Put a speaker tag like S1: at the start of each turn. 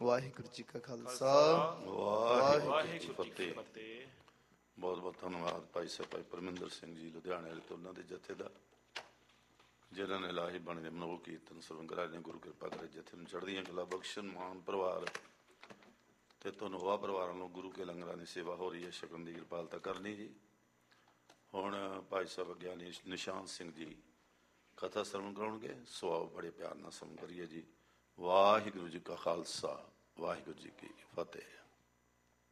S1: ਵਾਹਿਗੁਰੂ ਜੀ ਕਾ ਖਾਲਸਾ,
S2: ਵਾਹਿਗੁਰੂ ਜੀ ਕੀ ਫਤਿਹ। ਬਹੁਤ ਬਹੁਤ ਧੰਨਵਾਦ ਭਾਈ ਸਾਹਿਬ ਭਾਈ ਪਰਮਿੰਦਰ ਸਿੰਘ ਜੀ ਲੁਧਿਆਣੇ ਵਾਲੇ ਤੋਂ, ਉਹਨਾਂ ਦੇ ਜਥੇ ਦਾ, ਜਿਨ੍ਹਾਂ ਨੇ ਲਾਹੀ ਬਣ ਦੇ ਮਨੋਹ ਕੀਰਤਨ ਸਰਵੰਗਰਾ ਨੇ ਗੁਰੂ ਕਿਰਪਾ ਕਰੇ ਜਥੇ ਨੂੰ ਚੜ੍ਹਦੀਆਂ ਕਲਾ ਬਖਸ਼ਣ। ਮਾਨ ਪਰਿਵਾਰ ਤੇ ਧੰਨਵਾਦ ਪਰਿਵਾਰਾਂ ਨੂੰ ਗੁਰੂ ਕੇ ਲੰਗਰਾਂ ਦੀ ਸੇਵਾ ਹੋ ਰਹੀ ਹੈ, ਛਕਣ ਦੀ ਕਿਰਪਾਲਤਾ ਕਰਨੀ ਜੀ। ਹੁਣ ਭਾਈ ਸਾਹਿਬ ਗਿਆਨੀ ਨਿਸ਼ਾਨ ਸਿੰਘ ਜੀ ਕਥਾ ਸਰਵਣ ਕਰਾਉਣਗੇ, ਸੋ ਬੜੇ ਪਿਆਰ ਨਾਲ ਸਰਵਣ ਕਰੀਏ ਜੀ। ਵਾਹਿਗੁਰੂ ਜੀ ਕਾ ਖਾਲਸਾ, ਵਾਹਿਗੁਰੂ ਜੀ ਕੀ ਫਤਿਹ।